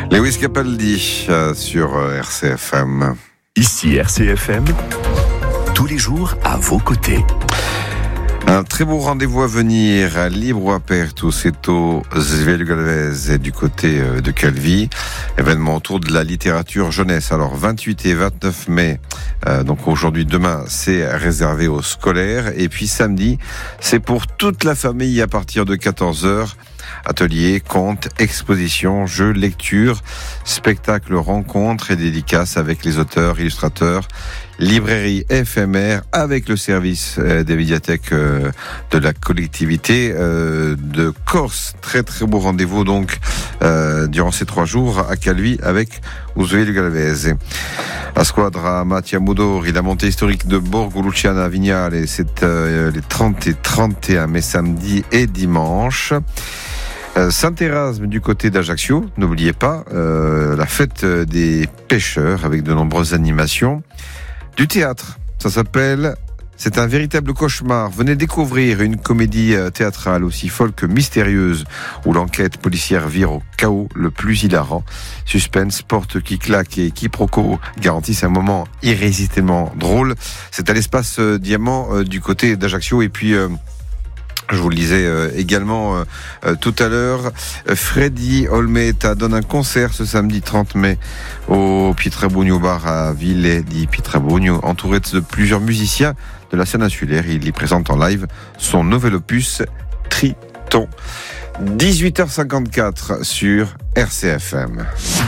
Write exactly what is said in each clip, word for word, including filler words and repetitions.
Lewis Capaldi euh, sur euh, R C F M. Ici R C F M, tous les jours à vos côtés. Un très beau rendez-vous à venir à Libro Aperto, c'est au Zvelju Galvez du côté de Calvi. Événement autour de la littérature jeunesse. Alors vingt-huit et vingt-neuf mai, euh, donc aujourd'hui, demain, c'est réservé aux scolaires. Et puis samedi, c'est pour toute la famille à partir de quatorze heures. Ateliers, contes, expositions, jeux, lectures, spectacles, rencontres et dédicaces avec les auteurs, illustrateurs, librairie éphémère avec le service des médiathèques de la collectivité de Corse. Très très beau rendez-vous donc euh, durant ces trois jours à Calvi avec Zvelju Galvez. La squadra Mattia Mudori, la montée historique de Borgo Luciana à Vignale, c'est euh, les trente et trente et un mai, samedi et dimanche. Saint-Erasme du côté d'Ajaccio, n'oubliez pas, euh, la fête des pêcheurs avec de nombreuses animations. Du théâtre, ça s'appelle C'est un véritable cauchemar. Venez découvrir une comédie théâtrale aussi folle que mystérieuse, où l'enquête policière vire au chaos le plus hilarant. Suspense, porte qui claque et quiproquo garantissent un moment irrésistiblement drôle. C'est à l'espace euh, Diamant euh, du côté d'Ajaccio. Et puis... Euh, Je vous le disais euh, également euh, tout à l'heure, Freddy Olmeta donne un concert ce samedi trente mai au Pietrabugno Bar à Ville di Pietrabugno, entouré de plusieurs musiciens de la scène insulaire. Il y présente en live son nouvel opus Triton. dix-huit heures cinquante-quatre sur R C F M.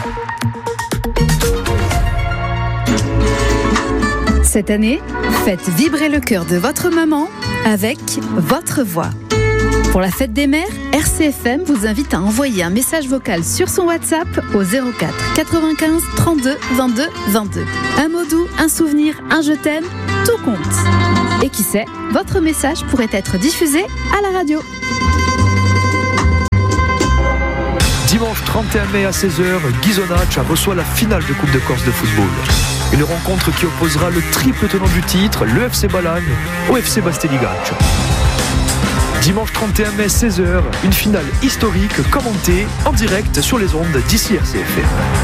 Cette année, faites vibrer le cœur de votre maman avec votre voix. Pour la fête des mères, R C F M vous invite à envoyer un message vocal sur son WhatsApp au zéro quatre quatre-vingt-quinze trente-deux vingt-deux vingt-deux. Un mot doux, un souvenir, un je t'aime, tout compte. Et qui sait, votre message pourrait être diffusé à la radio. Dimanche trente et un mai à seize heures, Ghisonaccia reçoit la finale de Coupe de Corse de football. Une rencontre qui opposera le triple tenant du titre, le F C Balagne, au F C Basteligaccio. Dimanche trente et un mai, seize heures, une finale historique commentée en direct sur les ondes d'ici R C F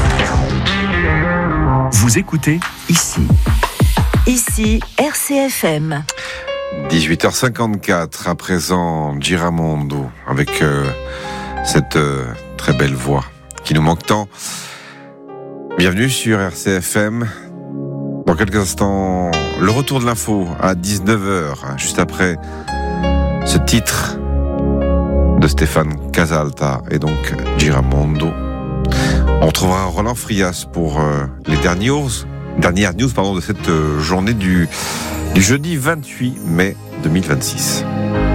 M. Vous écoutez ici. Ici R C F M. dix-huit heures cinquante-quatre, à présent Giramondo, avec euh, cette euh, très belle voix qui nous manque tant. Bienvenue sur R C F M. Dans quelques instants, le retour de l'info à dix-neuf heures, juste après ce titre de Stéphane Casalta et donc Giramondo. On retrouvera Roland Frias pour euh, les dernières news, dernières news pardon, de cette euh, journée du, du jeudi vingt-huit mai deux mille vingt-six.